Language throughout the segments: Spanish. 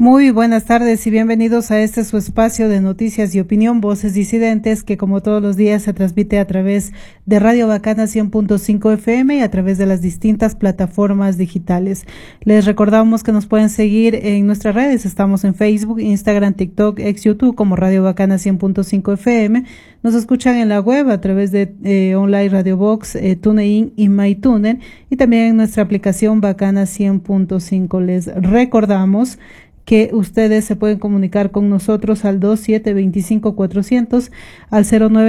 Muy buenas tardes y bienvenidos a este su espacio de noticias y opinión, Voces Disidentes, que como todos los días se transmite a través de Radio Bacana 100.5 FM y a través de las distintas plataformas digitales. Les recordamos que nos pueden seguir en nuestras redes. Estamos en Facebook, Instagram, TikTok, YouTube como Radio Bacana 100.5 FM. Nos escuchan en la web a través de Online Radio Box, TuneIn y MyTuner, y también en nuestra aplicación Bacana 100.5. Les recordamos que ustedes se pueden comunicar con nosotros al 2725-400, al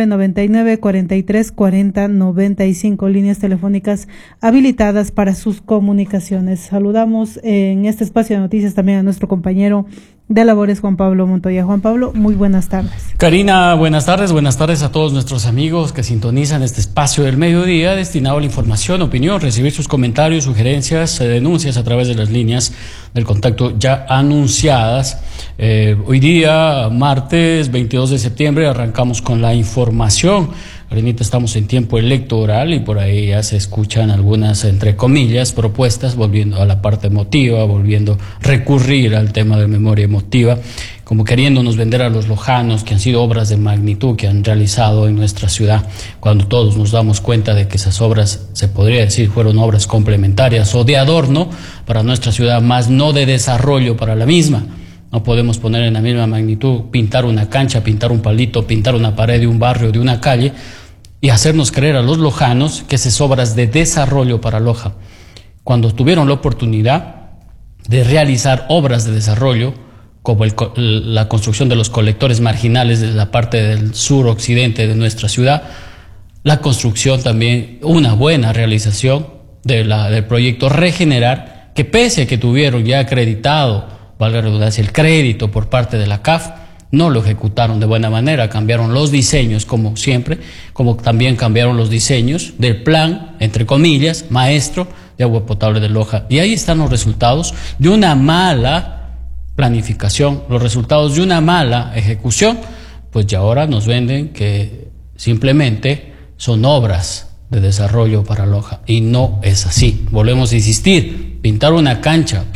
0999-4340-95, líneas telefónicas habilitadas para sus comunicaciones. Saludamos en este espacio de noticias también a nuestro compañero de labores, Juan Pablo Montoya. Juan Pablo, muy buenas tardes. Karina, buenas tardes a todos nuestros amigos que sintonizan este espacio del mediodía destinado a la información, opinión, recibir sus comentarios, sugerencias, denuncias a través de las líneas del contacto ya anunciadas. Hoy día, martes 22 de septiembre, arrancamos con la información. Ahorita estamos en tiempo electoral y por ahí ya se escuchan algunas, entre comillas, propuestas, volviendo a la parte emotiva, volviendo a recurrir al tema de memoria emotiva, como queriéndonos vender a los lojanos, que han sido obras de magnitud que han realizado en nuestra ciudad, cuando todos nos damos cuenta de que esas obras, se podría decir, fueron obras complementarias o de adorno para nuestra ciudad, más no de desarrollo para la misma. No podemos poner en la misma magnitud, pintar una cancha, pintar un palito, pintar una pared de un barrio, de una calle, y hacernos creer a los lojanos que esas obras de desarrollo para Loja, cuando tuvieron la oportunidad de realizar obras de desarrollo, como la construcción de los colectores marginales de la parte del sur-occidente de nuestra ciudad, la construcción también, una buena realización del proyecto Regenerar, que pese a que tuvieron ya acreditado, valga la redundancia, el crédito por parte de la CAF, no lo ejecutaron de buena manera, cambiaron los diseños como siempre, como también cambiaron los diseños del plan, entre comillas, maestro de agua potable de Loja. Y ahí están los resultados de una mala planificación, los resultados de una mala ejecución, pues ya ahora nos venden que simplemente son obras de desarrollo para Loja. Y no es así. Volvemos a insistir, pintar una cancha,